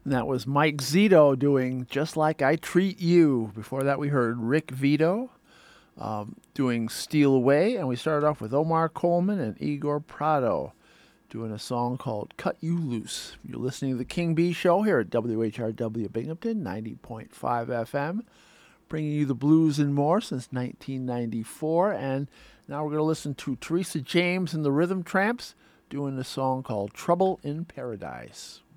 And that was Mike Zito doing Just Like I Treat You. Before that, we heard Rick Vito doing Steal Away. And we started off with Omar Coleman and Igor Prado doing a song called Cut You Loose. You're listening to The King Bee Show here at WHRW Binghamton, 90.5 FM, bringing you the blues and more since 1994. And now we're going to listen to Teresa James and the Rhythm Tramps doing a song called Trouble in Paradise.